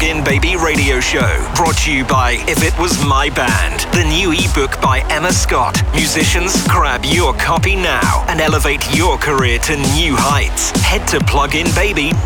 Plug-in Baby radio show, brought to you by If It Was My Band, the new ebook by Emma Scott. Musicians, grab your copy now and elevate your career to new heights. Head to pluginbaby.co.